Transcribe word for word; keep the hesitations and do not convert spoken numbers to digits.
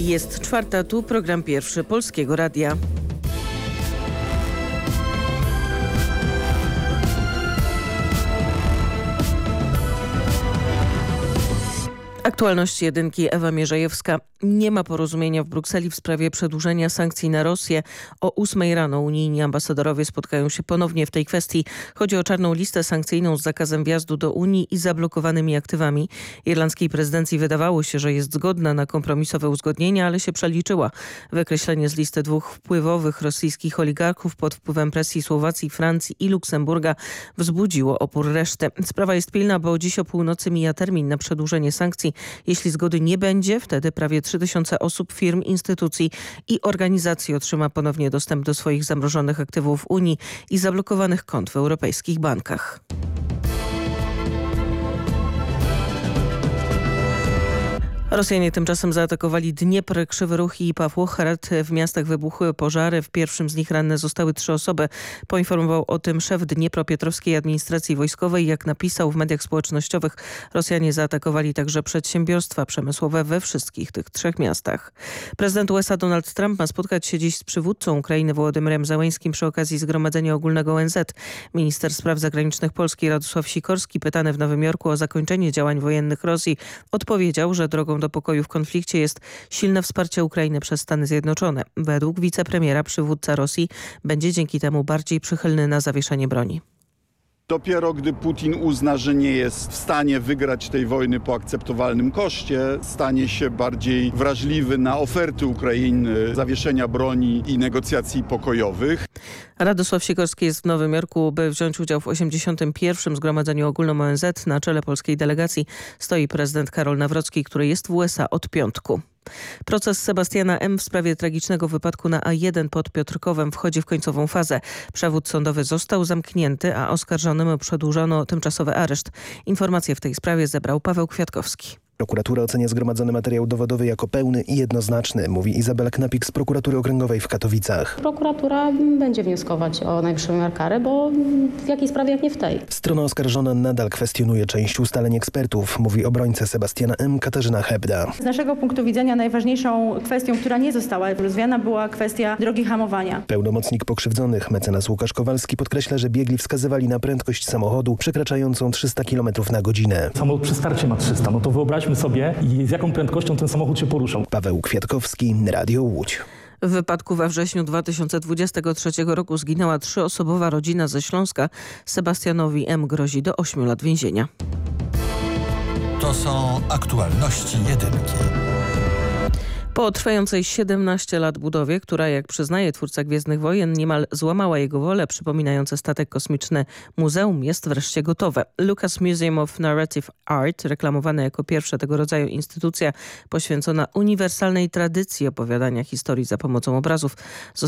Jest czwarta, tu program pierwszy Polskiego Radia. Aktualności jedynki, Ewa Mierzejewska. Nie ma porozumienia w Brukseli w sprawie przedłużenia sankcji na Rosję. O ósmej rano unijni ambasadorowie spotkają się ponownie w tej kwestii. Chodzi o czarną listę sankcyjną z zakazem wjazdu do Unii i zablokowanymi aktywami. Irlandzkiej prezydencji wydawało się, że jest zgodna na kompromisowe uzgodnienia, ale się przeliczyła. Wykreślenie z listy dwóch wpływowych rosyjskich oligarchów pod wpływem presji Słowacji, Francji i Luksemburga wzbudziło opór reszty. Sprawa jest pilna, bo dziś o północy mija termin na przedłużenie sankcji. Jeśli zgody nie będzie, wtedy prawie trzy tysiące osób, firm, instytucji i organizacji otrzyma ponownie dostęp do swoich zamrożonych aktywów w Unii i zablokowanych kont w europejskich bankach. Rosjanie tymczasem zaatakowali Dniepr, Krzywy Róg i Pawłohrad. W miastach wybuchły pożary. W pierwszym z nich ranne zostały trzy osoby. Poinformował o tym szef Dniepropietrowskiej Administracji Wojskowej. Jak napisał w mediach społecznościowych, Rosjanie zaatakowali także przedsiębiorstwa przemysłowe we wszystkich tych trzech miastach. Prezydent U S A Donald Trump ma spotkać się dziś z przywódcą Ukrainy Wołodymyrem Zełeńskim przy okazji Zgromadzenia Ogólnego O N Z. Minister Spraw Zagranicznych Polski Radosław Sikorski, pytany w Nowym Jorku o zakończenie działań wojennych Rosji, odpowiedział, że drogą do pokoju w konflikcie jest silne wsparcie Ukrainy przez Stany Zjednoczone. Według wicepremiera przywódca Rosji będzie dzięki temu bardziej przychylny na zawieszenie broni. Dopiero gdy Putin uzna, że nie jest w stanie wygrać tej wojny po akceptowalnym koszcie, stanie się bardziej wrażliwy na oferty Ukrainy zawieszenia broni i negocjacji pokojowych. Radosław Sikorski jest w Nowym Jorku, by wziąć udział w osiemdziesiątym pierwszym Zgromadzeniu Ogólnym O N Z. Na czele polskiej delegacji stoi prezydent Karol Nawrocki, który jest w U S A od piątku. Proces Sebastiana M. w sprawie tragicznego wypadku na A jeden pod Piotrkowem wchodzi w końcową fazę. Przewód sądowy został zamknięty, a oskarżonemu przedłużono tymczasowy areszt. Informacje w tej sprawie zebrał Paweł Kwiatkowski. Prokuratura ocenia zgromadzony materiał dowodowy jako pełny i jednoznaczny, mówi Izabela Knapik z prokuratury okręgowej w Katowicach. Prokuratura będzie wnioskować o najwyższą miarę kary, bo w jakiej sprawie jak nie w tej. Strona oskarżona nadal kwestionuje część ustaleń ekspertów, mówi obrońca Sebastiana M. Katarzyna Hebda. Z naszego punktu widzenia najważniejszą kwestią, która nie została rozwiana, była kwestia drogi hamowania. Pełnomocnik pokrzywdzonych, mecenas Łukasz Kowalski, podkreśla, że biegli wskazywali na prędkość samochodu przekraczającą trzysta kilometrów na godzinę. Samochód przy starcie ma trzysta, no to wyobraźmy sobie, z jaką prędkością ten samochód się poruszał. Paweł Kwiatkowski, Radio Łódź. W wypadku we wrześniu dwa tysiące dwudziestego trzeciego roku zginęła trzyosobowa rodzina ze Śląska. Sebastianowi M. grozi do ośmiu lat więzienia. To są aktualności jedynki. Po trwającej siedemnaście lat budowie, która, jak przyznaje twórca Gwiezdnych Wojen, niemal złamała jego wolę, przypominające statek kosmiczny muzeum jest wreszcie gotowe. Lucas Museum of Narrative Art, reklamowane jako pierwsza tego rodzaju instytucja poświęcona uniwersalnej tradycji opowiadania historii za pomocą obrazów,